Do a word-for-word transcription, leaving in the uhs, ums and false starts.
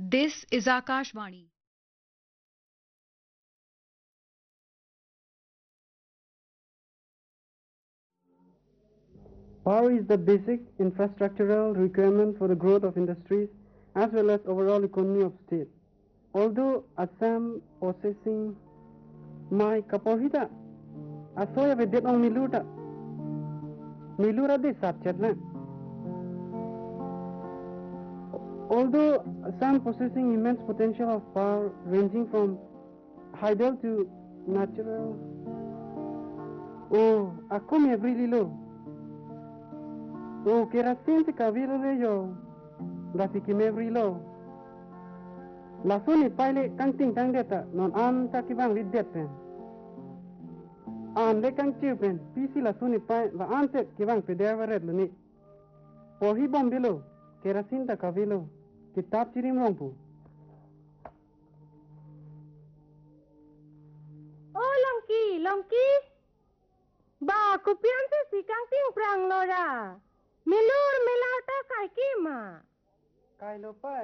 This is Akashvani. Power is the basic infrastructural requirement for the growth of industries as well as overall economy of state. Although Assam possessing my kaporhita, asoya vedet ong miluta, milura de satchatna. Although Assam possessing immense potential of power ranging from hydel to natural, oh, aku me really low. Oh, kerasin si kavilo le yo, la si kimevri lo. La suni paile kang ting tang deta non am ta kibang ridet pen. An le kang chiu pen, pisi la suni pai la an te kibang pedeva red lo ni. Po hi bom bilo, kerasin ta kavilo, kitab chirim rongpu. Oh, Longki, Longki. Ba, kupian se si kang ting prang lo ra. Milur milata kai ki ma. Kai lo pai.